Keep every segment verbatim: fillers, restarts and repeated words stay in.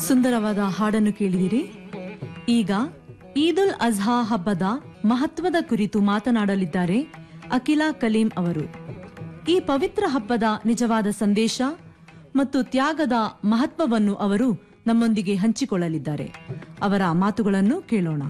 ಸುಂದರವಾದ ಹಾಡನ್ನು ಕೇಳಿದಿರಿ. ಈಗ ಈದುಲ್ ಅಜ್ಹಾ ಹಬ್ಬದ ಮಹತ್ವದ ಕುರಿತು ಮಾತನಾಡಲಿದ್ದಾರೆ ಅಖಿಲಾ ಕಲೀಂ ಅವರು. ಈ ಪವಿತ್ರ ಹಬ್ಬದ ನಿಜವಾದ ಸಂದೇಶ ಮತ್ತು ತ್ಯಾಗದ ಮಹತ್ವವನ್ನು ಅವರು ನಮ್ಮೊಂದಿಗೆ ಹಂಚಿಕೊಳ್ಳಲಿದ್ದಾರೆ. ಅವರ ಮಾತುಗಳನ್ನು ಕೇಳೋಣ.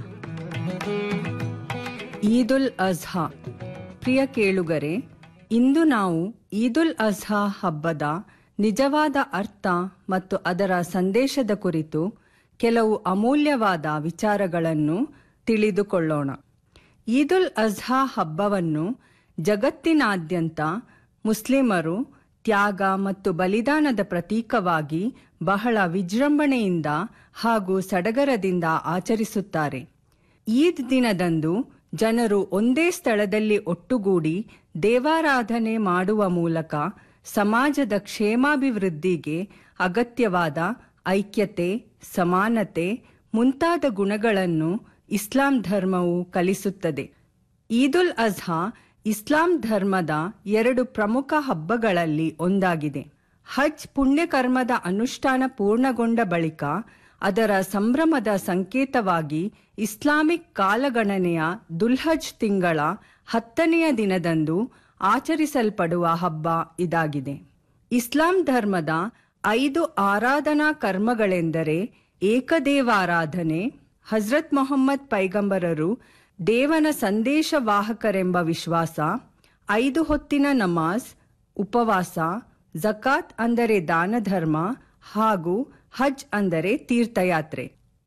ಈದುಲ್ ಅಜ್ಹಾ. ಪ್ರಿಯ ಕೇಳುಗರೆ, ಇಂದು ನಾವು ಈದುಲ್ ಅಜ್ಹಾ ಹಬ್ಬದ ನಿಜವಾದ ಅರ್ಥ ಮತ್ತು ಅದರ ಸಂದೇಶದ ಕುರಿತು ಕೆಲವು ಅಮೂಲ್ಯವಾದ ವಿಚಾರಗಳನ್ನು ತಿಳಿದುಕೊಳ್ಳೋಣ. ಈದುಲ್ ಅಜ್ಹಾ ಹಬ್ಬವನ್ನು ಜಗತ್ತಿನಾದ್ಯಂತ ಮುಸ್ಲಿಮರು ತ್ಯಾಗ ಮತ್ತು ಬಲಿದಾನದ ಪ್ರತೀಕವಾಗಿ ಬಹಳ ವಿಜೃಂಭಣೆಯಿಂದ ಹಾಗೂ ಸಡಗರದಿಂದ ಆಚರಿಸುತ್ತಾರೆ. ಈದ್ ದಿನದಂದು ಜನರು ಒಂದೇ ಸ್ಥಳದಲ್ಲಿ ಒಟ್ಟುಗೂಡಿ ದೇವಾರಾಧನೆ ಮಾಡುವ ಮೂಲಕ ಸಮಾಜದ ಕ್ಷೇಮಾಭಿವೃದ್ಧಿಗೆ ಅಗತ್ಯವಾದ ಐಕ್ಯತೆ, ಸಮಾನತೆ ಮುಂತಾದ ಗುಣಗಳನ್ನು ಇಸ್ಲಾಂ ಧರ್ಮವು ಕಲಿಸುತ್ತದೆ. ಈದುಲ್ ಅಜ್ಹಾ ಇಸ್ಲಾಂ ಧರ್ಮದ ಎರಡು ಪ್ರಮುಖ ಹಬ್ಬಗಳಲ್ಲಿ ಒಂದಾಗಿದೆ. ಹಜ್ ಪುಣ್ಯಕರ್ಮದ ಅನುಷ್ಠಾನ ಪೂರ್ಣಗೊಂಡ ಬಳಿಕ ಅದರ ಸಂಭ್ರಮದ ಸಂಕೇತವಾಗಿ ಇಸ್ಲಾಮಿಕ್ ಕಾಲಗಣನೆಯ ದುಲ್ಹಜ್ ತಿಂಗಳ ಹತ್ತನೆಯ ದಿನದಂದು ಆಚರಿಸಲ್ಪಡುವ ಹಬ್ಬ ಇದಾಗಿದೆ. ಇಸ್ಲಾಂ ಧರ್ಮದ ಐದು ಆರಾಧನಾ ಕರ್ಮಗಳೆಂದರೆ ಏಕದೇವಾರಾಧನೆ, ಹಜರತ್ ಮೊಹಮ್ಮದ್ ಪೈಗಂಬರರು ದೇವನ ಸಂದೇಶವಾಹಕರೆಂಬ ವಿಶ್ವಾಸ, ಐದು ಹೊತ್ತಿನ ನಮಾಜ್, ಉಪವಾಸ, ಜಕಾತ್ ಅಂದರೆ ದಾನ ಧರ್ಮ ಹಾಗೂ ಹಜ್ ಅಂದರೆ ತೀರ್ಥಯಾತ್ರೆ.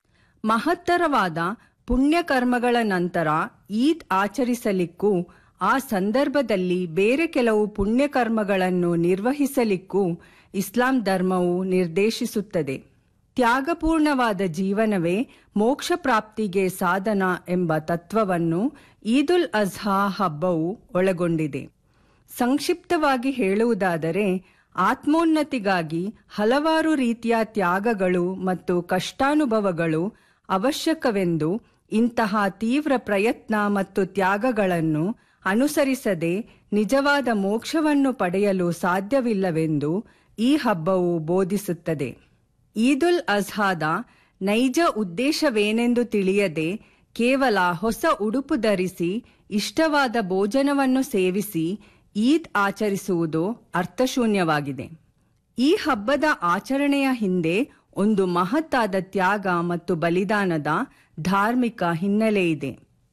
ಮಹತ್ತರವಾದ ಪುಣ್ಯಕರ್ಮಗಳ ನಂತರ ಈದ್ ಆಚರಿಸಲಿಕ್ಕೂ ಆ ಸಂದರ್ಭದಲ್ಲಿ ಬೇರೆ ಕೆಲವು ಪುಣ್ಯಕರ್ಮಗಳನ್ನು ನಿರ್ವಹಿಸಲಿಕ್ಕೂ ಇಸ್ಲಾಂ ಧರ್ಮವು ನಿರ್ದೇಶಿಸುತ್ತದೆ. ತ್ಯಾಗಪೂರ್ಣವಾದ ಜೀವನವೇ ಮೋಕ್ಷ ಪ್ರಾಪ್ತಿಗೆ ಸಾಧನ ಎಂಬ ತತ್ವವನ್ನು ಈದುಲ್ ಅಜ್ಹಾ ಹಬ್ಬವು ಒಳಗೊಂಡಿದೆ. ಸಂಕ್ಷಿಪ್ತವಾಗಿ ಹೇಳುವುದಾದರೆ, ಆತ್ಮೋನ್ನತಿಗಾಗಿ ಹಲವಾರು ರೀತಿಯ ತ್ಯಾಗಗಳು ಮತ್ತು ಕಷ್ಟಾನುಭವಗಳು ಅವಶ್ಯಕವೆಂದು, ಇಂತಹ ತೀವ್ರ ಪ್ರಯತ್ನ ಮತ್ತು ತ್ಯಾಗಗಳನ್ನು ಅನುಸರಿಸದೆ ನಿಜವಾದ ಮೋಕ್ಷವನ್ನು ಪಡೆಯಲು ಸಾಧ್ಯವಿಲ್ಲವೆಂದು ಈ ಹಬ್ಬವು ಬೋಧಿಸುತ್ತದೆ. ಈದುಲ್ ಅಜ್ಹಾದ ನೈಜ ಉದ್ದೇಶವೇನೆಂದು ತಿಳಿಯದೆ ಕೇವಲ ಹೊಸ ಉಡುಪು ಧರಿಸಿ ಇಷ್ಟವಾದ ಭೋಜನವನ್ನು ಸೇವಿಸಿ ಈದ್ ಆಚರಿಸುವುದು ಅರ್ಥಶೂನ್ಯವಾಗಿದೆ. ಈ ಹಬ್ಬದ ಆಚರಣೆಯ ಹಿಂದೆ ಒಂದು ಮಹತ್ತಾದ ತ್ಯಾಗ ಮತ್ತು ಬಲಿದಾನದ ಧಾರ್ಮಿಕ ಹಿನ್ನೆಲೆ ಇದೆ.